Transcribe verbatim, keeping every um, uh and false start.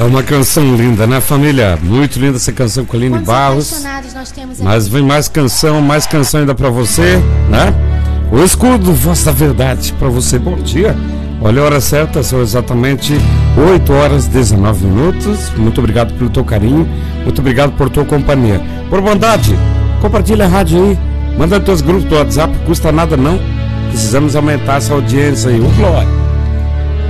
É uma canção linda, né, família? Muito linda essa canção com a Aline Barros. Nós temos Mas vem mais canção, mais canção ainda pra você, né? O escudo, voz da verdade pra você. Bom dia. Olha a hora certa, são exatamente oito horas e dezenove minutos. Muito obrigado pelo teu carinho, muito obrigado por tua companhia. Por bondade, compartilha a rádio aí, manda teus grupos do WhatsApp, custa nada não. Precisamos aumentar essa audiência aí. O Glória.